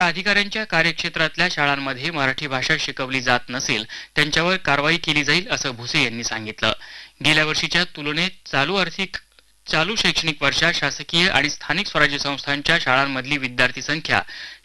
अधिकाऱ्यांच्या कार्यक्षेत्रातल्या शाळांमध्ये मराठी भाषा शिकवली जात नसेल त्यांच्यावर कारवाई केली जाईल असं भुसे यांनी सांगितलं। गेल्या वर्षीच्या तुलनेत चालू शैक्षणिक वर्षात शासकीय आणि स्थानिक स्वराज्य संस्थांच्या शाळांमधली विद्यार्थी संख्या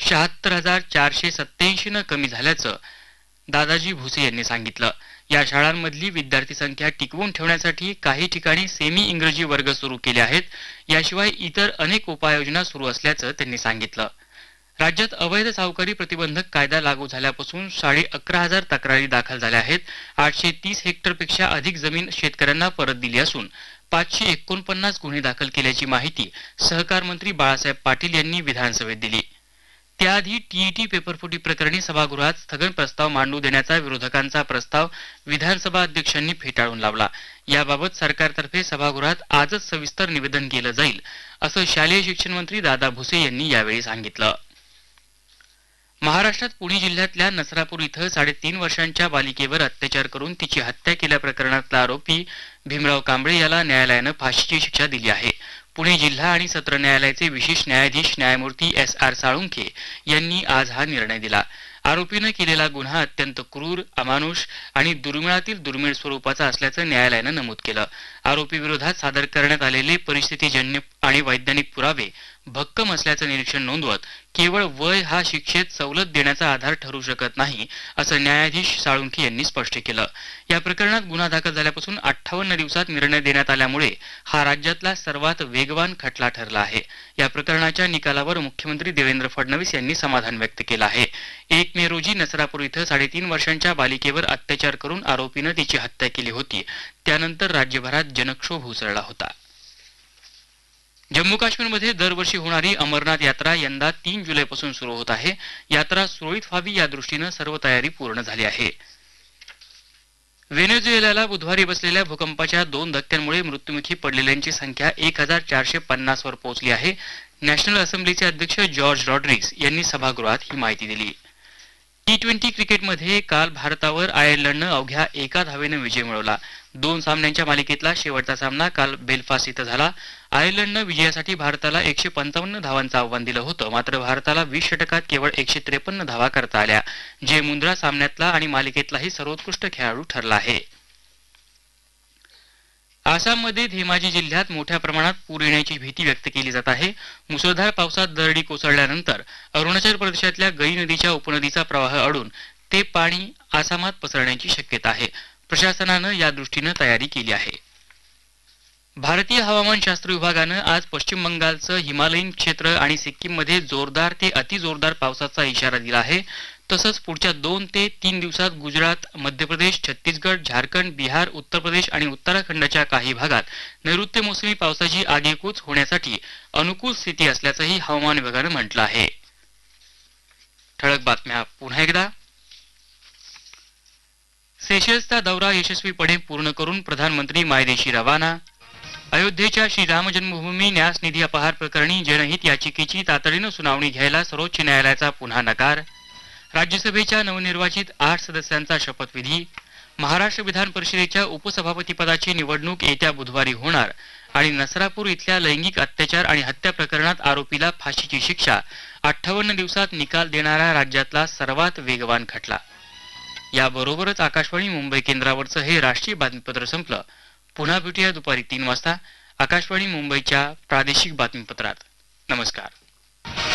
76,487 न कमी झाल्याचं दादाजी भुसे यांनी सांगितलं। या शाळांमधली विद्यार्थी संख्या टिकवून ठेवण्यासाठी काही ठिकाणी सेमी इंग्रजी वर्ग सुरू केले आहेत। याशिवाय इतर अनेक उपाययोजना सुरू असल्याचं त्यांनी सांगितलं। राज्यात अवैध सावकारी प्रतिबंधक कायदा लागू झाल्यापासून 11,500 तक्रारी दाखल झाल्या आहेत। 830 हेक्टरपेक्षा अधिक जमीन शेतकऱ्यांना परत दिली असून 549 गुन्हे दाखल केल्याची माहिती सहकार मंत्री बाळासाहेब पाटील यांनी विधानसभेत दिली। त्याआधी टीईटी पेपरफुटी प्रकरणी सभागृहात स्थगन प्रस्ताव मांडू देण्याचा विरोधकांचा प्रस्ताव विधानसभा अध्यक्षांनी फेटाळून लावला। याबाबत सरकारतर्फे सभागृहात आजच सविस्तर निवेदन केलं जाईल असं शालेय शिक्षण मंत्री दादा भुसे यांनी यावेळी सांगितलं। महाराष्ट्रात पुणे जिल्ह्यातल्या नसरापूर इथं 3.5 वर्षांच्या बालिकेवर अत्याचार करून तिची हत्या केल्याप्रकरणातला आरोपी भीमराव कांबळे याला न्यायालयानं फाशीची शिक्षा दिली आहे। पुणे जिल्हा आणि सत्र न्यायालयाचे विशेष न्यायाधीश न्यायमूर्ती SR साळुंखे यांनी आज हा निर्णय दिला। आरोपीनं केलेला गुन्हा अत्यंत क्रूर, अमानुष आणि दुर्मिळातील दुर्मिळ स्वरूपाचा असल्याचं न्यायालयानं नमूद केलं। आरोपी विरोधात सादर करण्यात आलेले परिस्थितीजन्य आणि वैज्ञानिक पुरावे भक्कम असल्याचं निरीक्षण नोंदवत केवळ वय हा शिक्षेत सवलत देण्याचा आधार ठरू शकत नाही असं न्यायाधीश साळुंखे यांनी स्पष्ट केलं। या प्रकरणात गुन्हा दाखल झाल्यापासून 58 दिवसात निर्णय देण्यात आल्यामुळे हा राज्यातला सर्वात वेगवान खटला ठरला आहे। या प्रकरणाच्या निकालावर मुख्यमंत्री देवेंद्र फडणवीस यांनी समाधान व्यक्त केलं आहे। 1 मे रोजी नसरापूर इथं 3.5 वर्षांच्या बालिकेवर अत्याचार करून आरोपीनं तिची हत्या केली होती। त्यानंतर राज्यभरात जनक्षोभ उसळला होता। जम्मू काश्मीरमध्ये दरवर्षी होणारी अमरनाथ यात्रा यंदा 3 जुलैपासून सुरू होत आहे। यात्रा सुरळीत व्हावी या दृष्टीनं सर्व तयारी पूर्ण झाली आहे। व्हेनेझुएलाला बुधवारी बसलेल्या भूकंपाच्या 2 धक्क्यांमुळे मृत्युमुखी पडलेल्यांची संख्या 1450 वर पोहोचली आहे। नॅशनल असेंब्लीचे अध्यक्ष जॉर्ज रॉड्रिग्स यांनी सभागृहात ही माहिती दिली। T20 क्रिकेटमध्ये काल भारतावर आयर्लंडनं अवघ्या 1 धावेनं विजय मिळवला। 2 सामन्यांच्या मालिकेतला शेवटचा सामना काल बेलफास्ट इथं झाला। आयर्लंडनं विजयासाठी भारताला 155 धावांचं आव्हान दिलं होतं, मात्र भारताला 20 षटकात केवळ 153 धावा करता आल्या। जे मुंद्रा सामन्यातला आणि मालिकेतलाही सर्वोत्कृष्ट खेळाडू ठरला आहे। आसाममध्ये धेमाजी जिल्ह्यात मोठ्या प्रमाणात पूर येण्याची भीती व्यक्त केली जात आहे। मुसळधार पावसात दरडी कोसळल्यानंतर अरुणाचल प्रदेशातल्या गई नदीच्या उपनदीचा प्रवाह अडून ते पाणी आसामात पसरण्याची शक्यता आहे। प्रशासनानं या दृष्टीनं तयारी केली आहे। भारतीय हवामानशास्त्र विभागानं आज पश्चिम बंगालचं हिमालयीन क्षेत्र आणि सिक्कीममध्ये जोरदार ते अतिजोरदार पावसाचा इशारा दिला आहे। तसंच पुढच्या 2 ते 3 दिवसात गुजरात, मध्य प्रदेश, छत्तीसगड, झारखंड, बिहार, उत्तर प्रदेश आणि उत्तराखंडच्या काही भागात नैऋत्य मोसमी पावसाची आगेकूच होण्यासाठी अनुकूल स्थिती असल्याचंही हवामान विभागानं म्हटलं आहे। ठळक बातम्या पुन्हा एकदा। सेशल्सचा दौरा यशस्वीपणे पूर्ण करून प्रधानमंत्री मायदेशी रवाना। अयोध्येच्या श्रीराम जन्मभूमी न्यास निधी अपहार प्रकरणी जनहित याचिकेची तातडीनं सुनावणी घ्यायला सर्वोच्च न्यायालयाचा पुन्हा नकार। राज्यसभेच्या नवनिर्वाचित 8 सदस्यांचा शपथविधी। महाराष्ट्र विधान परिषदेच्या उपसभापतीपदाची निवडणूक येत्या बुधवारी होणार आणि नसरापूर इथल्या लैंगिक अत्याचार आणि हत्या प्रकरणात आरोपीला फाशीची शिक्षा। 58 दिवसात निकाल देणारा राज्यातला सर्वात वेगवान खटला। याबरोबरच आकाशवाणी मुंबई केंद्रावरचं हे राष्ट्रीय बातमीपत्र संपलं। पुन्हा भेटूया दुपारी 3 वाजता आकाशवाणी मुंबईच्या प्रादेशिक बातमीपत्रात। नमस्कार।